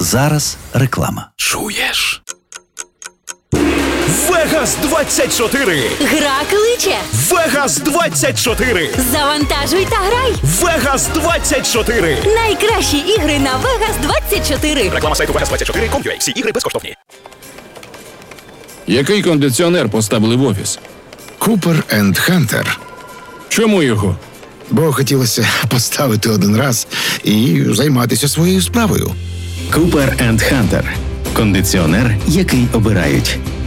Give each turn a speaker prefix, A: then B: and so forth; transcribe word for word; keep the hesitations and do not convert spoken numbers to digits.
A: зараз реклама.
B: Чуєш? Вегас двадцять чотири!
C: Гра кличе!
B: Вегас двадцять чотири!
C: Завантажуй та грай!
B: Вегас двадцять чотири!
C: Найкращі ігри на Вегас двадцять чотири!
B: Реклама сайту вегас двадцять чотири крапка ком крапка ю а. Всі ігри безкоштовні.
D: Який кондиціонер поставили в офіс?
E: Купер енд Хантер.
D: Чому його?
E: Бо хотілося поставити один раз і займатися своєю справою.
F: Купер енд Хантер. Кондиціонер, який обирають.